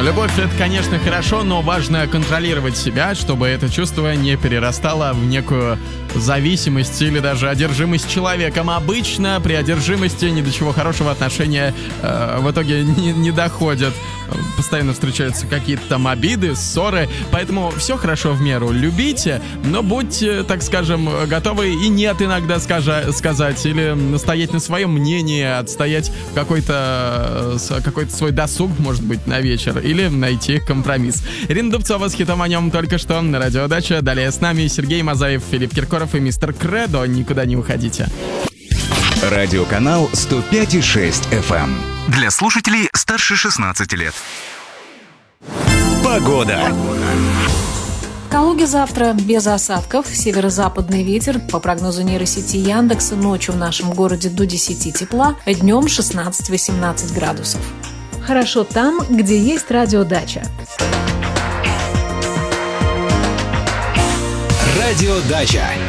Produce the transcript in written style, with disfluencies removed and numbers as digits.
Любовь — это, конечно, хорошо, но важно контролировать себя, чтобы это чувство не перерастало в некую зависимость или даже одержимость человеком. Обычно при одержимости ни до чего хорошего отношения в итоге не доходят. Постоянно встречаются какие-то там обиды, ссоры, поэтому все хорошо в меру. Любите, но будьте, так скажем, готовы и нет иногда сказать, или настоять на своем мнении, отстоять какой-то свой досуг, может быть, на вечер, или найти компромисс. Ирина Дубцова с хитом «О нем только что» на Радио Дача. Далее с нами Сергей Мазаев, Филипп Киркоров и мистер Кредо. Никуда не уходите. Радиоканал 105,6 FM. Для слушателей старше 16 лет. Погода. В Калуге завтра без осадков, северо-западный ветер. По прогнозу нейросети Яндекса, ночью в нашем городе до 10 тепла, днем 16-18 градусов. Хорошо там, где есть радиодача. Радиодача.